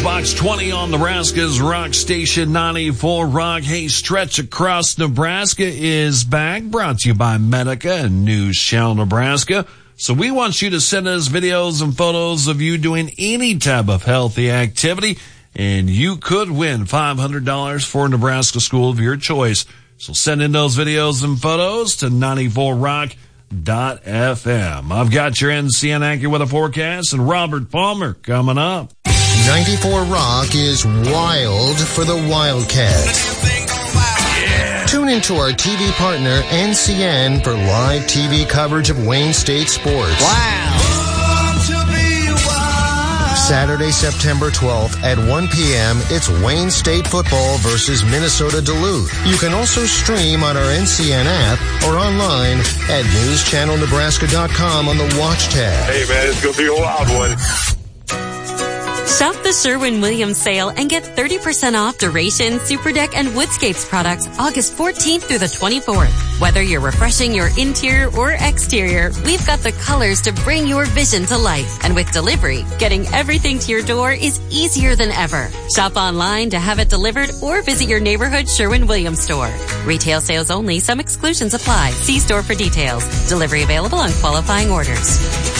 Box 20 on Nebraska's Rock Station 94 Rock. Hey, Stretch Across Nebraska is back, brought to you by Medica and News Channel Nebraska. So we want you to send us videos and photos of you doing any type of healthy activity, and you could win $500 for a Nebraska school of your choice. So send in those videos and photos to 94rock.fm. I've got your NCN Anchor with a forecast and Robert Palmer coming up. 94 Rock is wild for the Wildcats. Yeah. Tune into our TV partner, NCN, for live TV coverage of Wayne State sports. Wow. Saturday, September 12th at 1 p.m., it's Wayne State football versus Minnesota Duluth. You can also stream on our NCN app or online at newschannelnebraska.com on the Watch tab. Hey, man, it's going to be a wild one. Shop the Sherwin-Williams sale and get 30% off Duration, Superdeck, and Woodscapes products August 14th through the 24th. Whether you're refreshing your interior or exterior, we've got the colors to bring your vision to life. And with delivery, getting everything to your door is easier than ever. Shop online to have it delivered or visit your neighborhood Sherwin-Williams store. Retail sales only. Some exclusions apply. See store for details. Delivery available on qualifying orders.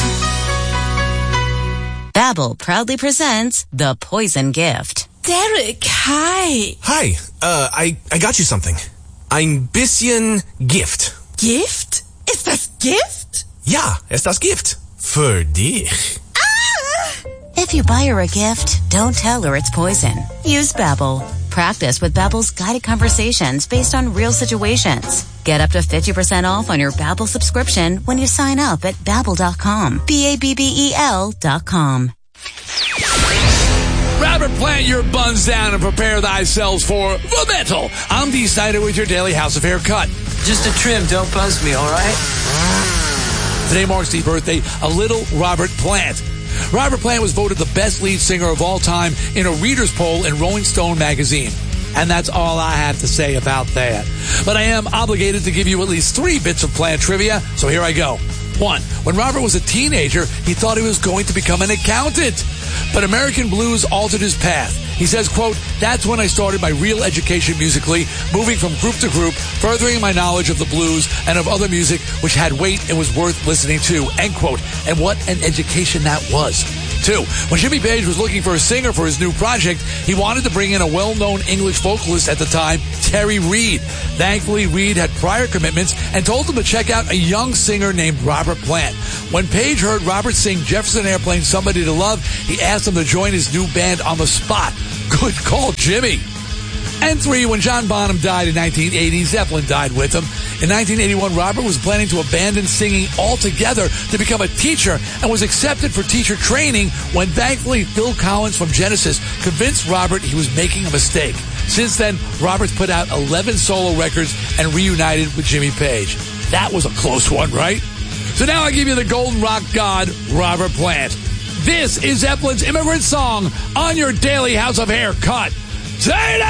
Babbel proudly presents The Poison Gift. Derek, hi. Hi, I got you something. Ein bisschen Gift. Gift? Ist das Gift? Ja, ist das Gift. Für dich. If you buy her a gift, don't tell her it's poison. Use Babbel. Practice with Babbel's guided conversations based on real situations. Get up to 50% off on your Babbel subscription when you sign up at Babbel.com. Babbel.com. Robert, plant your buns down and prepare thyself for the metal. I'm D-Snyder with your Daily House of Haircut. Just a trim, don't buzz me, all right? Today marks the birthday of little Robert Plant. Robert Plant was voted the best lead singer of all time in a reader's poll in Rolling Stone magazine. And that's all I have to say about that. But I am obligated to give you at least 3 bits of Plant trivia, so here I go. 1. When Robert was a teenager, he thought he was going to become an accountant. But American blues altered his path. He says, quote, that's when I started my real education musically, moving from group to group, furthering my knowledge of the blues and of other music which had weight and was worth listening to, end quote. And what an education that was. 2. When Jimmy Page was looking for a singer for his new project, he wanted to bring in a well-known English vocalist at the time, Terry Reid. Thankfully, Reid had prior commitments and told him to check out a young singer named Robert Plant. When Page heard Robert sing Jefferson Airplane, Somebody to Love, he asked him to join his new band on the spot. Good call, Jimmy. And 3, when John Bonham died in 1980, Zeppelin died with him. In 1981, Robert was planning to abandon singing altogether to become a teacher and was accepted for teacher training when thankfully Phil Collins from Genesis convinced Robert he was making a mistake. Since then, Robert's put out 11 solo records and reunited with Jimmy Page. That was a close one, right? So now I give you the golden rock god, Robert Plant. This is Zeppelin's Immigrant Song on your Daily House of Haircut. Say it!